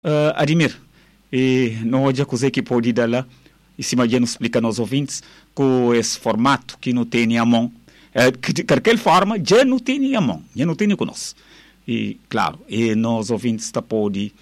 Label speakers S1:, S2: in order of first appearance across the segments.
S1: Admir, e nós já coisa que pode dar lá, e se imagina explicar aos ouvintes com esse formato que não tem a mão, de qualquer forma, já não tem a mão, já não tem conosco. E, claro, e nós ouvintes está pode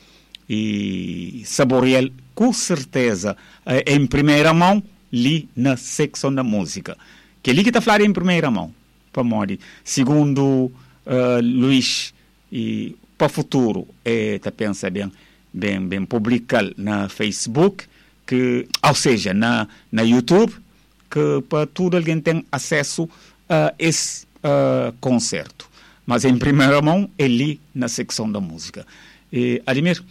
S1: e saborear com certeza em primeira mão ali na secção da música. Que ali que está falando em primeira mão, para modi. Segundo Luís, e para o futuro, está pensa bem publicar na Facebook, que, ou seja, na YouTube, que para tudo alguém tem acesso a esse concerto. Mas em primeira mão é ali na secção da música. E, Admir,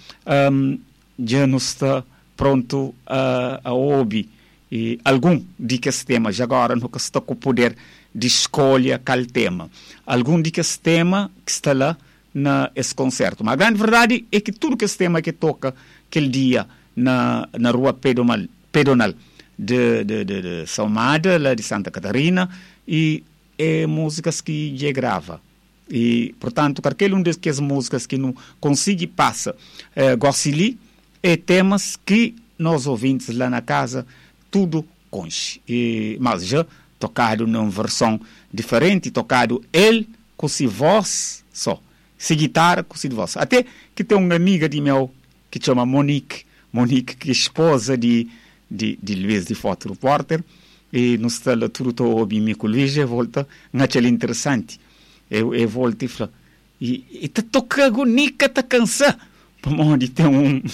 S1: já não está pronto a ouvir algum de que temas, já agora não está com o poder de escolha qual tema. Algum de que tema que está lá nesse concerto. Mas a grande verdade é que tudo que esse tema que toca aquele dia na rua pedonal de São Mada, lá de Santa Catarina, e é músicas que já grava. E, portanto, qualquer um dessas músicas que não consiga passar Gossili, é temas que nós ouvintes lá na casa tudo conche. Mas já tocado numa versão diferente, tocado ele com si voz só, se guitarra com si voz. Até que tem uma amiga de meu que chama Monique, que é esposa de Luís de Foto Repórter, e nos está lá tudo ouvindo com Luís, e volta, naquele interessante. Eu volto e falo, e tá tocando nica, tá cansado. Onde tem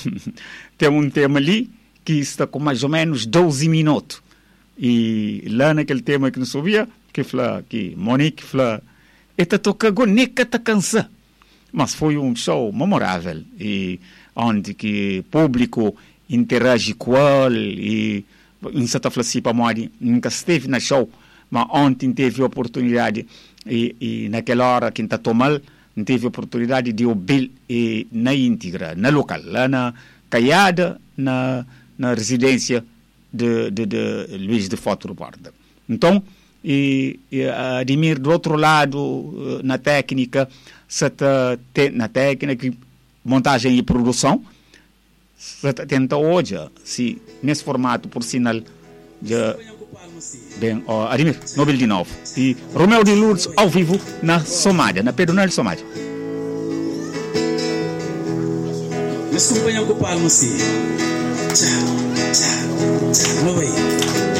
S1: um tema ali que está com mais ou menos 12 minutos. E lá naquele tema que não sabia, que fala, que Monique fala, e tá tocando nica, tá cansado. Mas foi um show memorável, e onde que o público interage com ele, e em certa forma, para mim, nunca esteve na show, mas ontem teve a oportunidade, e naquela hora que está tomando, teve a oportunidade de ouvir na íntegra, na local, lá na Caiada, na residência de Luís de Foto Repórter. Então, Admir, do outro lado, na técnica, montagem e produção, você tenta hoje, se nesse formato, por sinal, já bem, Admir, Nobel de novo. E Romeu de Lourdes ao vivo na Somália, na Pedonal de Somália.
S2: Meus companheiros com palmas, sim. Tchau, tchau, tchau.